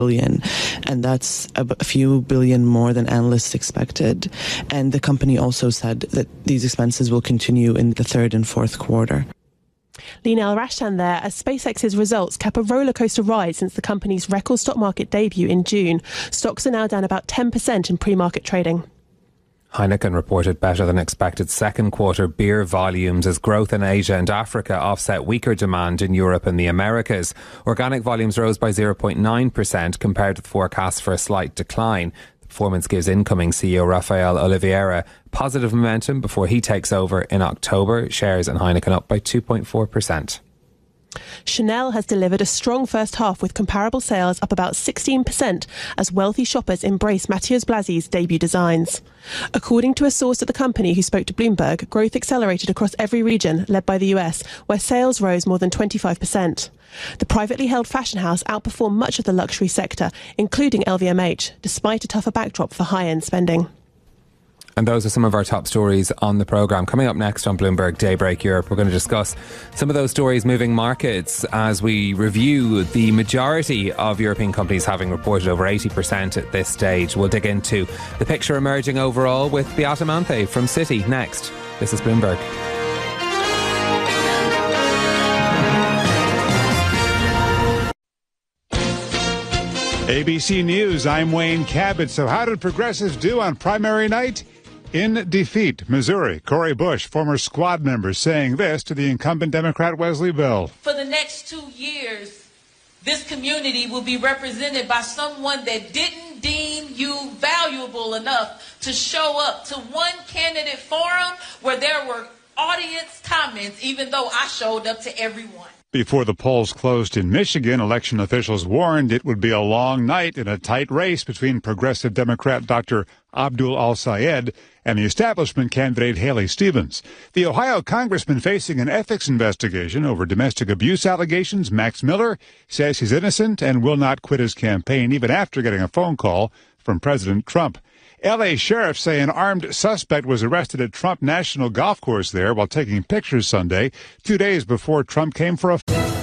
billion, and that's a few billion more than analysts expected. And the company also said that these expenses will continue in the third and fourth quarter. Lina Al-Rashtan there, as SpaceX's results cap a rollercoaster ride since the company's record stock market debut in June. Stocks are now down about 10% in pre-market trading. Heineken reported better than expected second quarter beer volumes as growth in Asia and Africa offset weaker demand in Europe and the Americas. Organic volumes rose by 0.9% compared with forecasts for a slight decline. The performance gives incoming CEO Rafael Oliveira positive momentum before he takes over in October. Shares in Heineken up by 2.4%. Chanel has delivered a strong first half with comparable sales up about 16% as wealthy shoppers embrace Matthias Blazy's debut designs. According to a source at the company who spoke to Bloomberg, growth accelerated across every region, led by the US, where sales rose more than 25%. The privately held fashion house outperformed much of the luxury sector, including LVMH, despite a tougher backdrop for high-end spending. And those are some of our top stories on the programme. Coming up next on Bloomberg Daybreak Europe, we're going to discuss some of those stories moving markets as we review the majority of European companies having reported over 80% at this stage. We'll dig into the picture emerging overall with Beata Manthe from Citi next. This is Bloomberg. ABC News, I'm Wayne Cabot. So how did progressives do on primary night? In defeat, Missouri. Cori Bush, former squad member, saying this to the incumbent Democrat Wesley Bell. For the next 2 years, this community will be represented by someone that didn't deem you valuable enough to show up to one candidate forum where there were audience comments, even though I showed up to everyone. Before the polls closed in Michigan, election officials warned it would be a long night in a tight race between progressive Democrat Dr. Abdul Al-Sayed and the establishment candidate Haley Stevens. The Ohio congressman facing an ethics investigation over domestic abuse allegations, Max Miller, says he's innocent and will not quit his campaign even after getting a phone call from President Trump. L.A. sheriffs say an armed suspect was arrested at Trump National Golf Course there while taking pictures Sunday, 2 days before Trump came for a